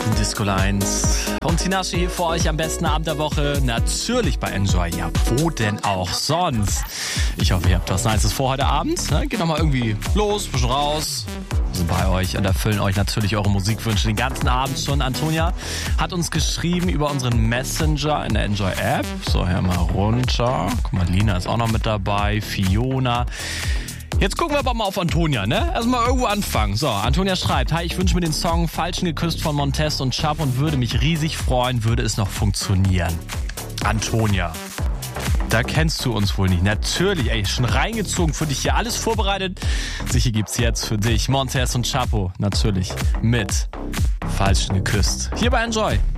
Disco Lines und Tinashe hier für euch am besten Abend der Woche. Natürlich bei Enjoy. Ja, wo denn auch sonst? Ich hoffe, ihr habt was Nices vor heute Abend. Ne? Geht nochmal irgendwie los, bisschen raus. Wir sind bei euch und erfüllen euch natürlich eure Musikwünsche den ganzen Abend schon. Antonia hat uns geschrieben über unseren Messenger in der Enjoy App. So, hör mal runter. Guck mal, Lina ist auch noch mit dabei. Fiona. Jetzt gucken wir aber mal auf Antonia, ne? Erstmal irgendwo anfangen. So, Antonia schreibt: Hi, ich wünsche mir den Song Falschen geküsst von Montez und Chap und würde mich riesig freuen, würde es noch funktionieren. Antonia, da kennst du uns wohl nicht. Natürlich, ey, schon reingezogen für dich hier. Alles vorbereitet. Sicher gibt's jetzt für dich Montez und Chapo. Natürlich mit Falschen geküsst. Hier bei Enjoy.